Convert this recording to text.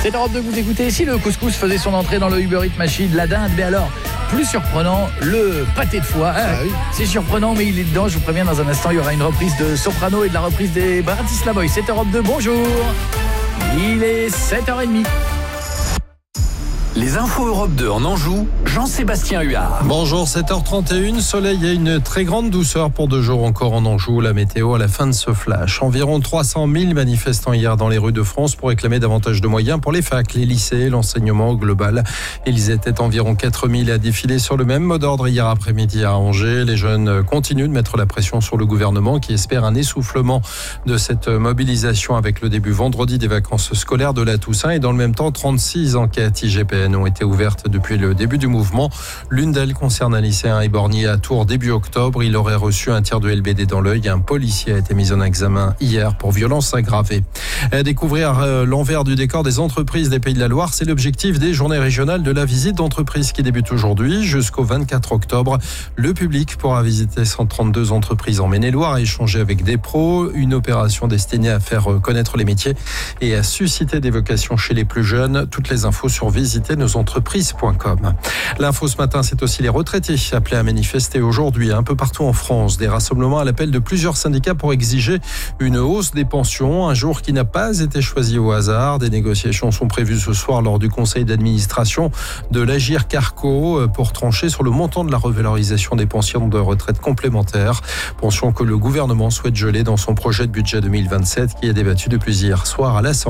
C'est Europe 2 que vous écoutez. Si le couscous faisait son entrée dans le Uber Eats Machine, la dinde, mais alors, plus surprenant, le pâté de foie. Oui. C'est surprenant, mais il est dedans. Je vous préviens, dans un instant, il y aura une reprise de Soprano et de la reprise des Bratislava Boys. C'est Europe 2, bonjour. Il est 7h30. Les infos Europe 2 en Anjou, Jean-Sébastien Huard. Bonjour, 7h31, soleil et une très grande douceur pour 2 jours encore en Anjou. La météo à la fin de ce flash. Environ 300 000 manifestants hier dans les rues de France pour réclamer davantage de moyens pour les facs, les lycées, l'enseignement global. Ils étaient environ 4 000 à défiler sur le même mot d'ordre hier après-midi à Angers. Les jeunes continuent de mettre la pression sur le gouvernement qui espère un essoufflement de cette mobilisation avec le début vendredi des vacances scolaires de la Toussaint. Et dans le même temps, 36 enquêtes IGPN ont été ouvertes depuis le début du mouvement. L'une d'elles concerne un lycéen éborgné à Tours début octobre. Il aurait reçu un tir de LBD dans l'œil. Un policier a été mis en examen hier pour violence aggravée. Découvrir l'envers du décor des entreprises des Pays de la Loire, c'est l'objectif des journées régionales de la visite d'entreprise qui débute aujourd'hui jusqu'au 24 octobre. Le public pourra visiter 132 entreprises en Maine-et-Loire et échanger avec des pros. Une opération destinée à faire connaître les métiers et à susciter des vocations chez les plus jeunes. Toutes les infos sur visiternosentreprise.com. L'info ce matin, c'est aussi les retraités appelés à manifester aujourd'hui un peu partout en France. Des rassemblements à l'appel de plusieurs syndicats pour exiger une hausse des pensions, un jour qui n'a pas été choisi au hasard. Des négociations sont prévues ce soir lors du conseil d'administration de l'Agirc-Arrco pour trancher sur le montant de la revalorisation des pensions de retraite complémentaires. Pension que le gouvernement souhaite geler dans son projet de budget 2027 qui est débattu depuis hier soir à l'Assemblée.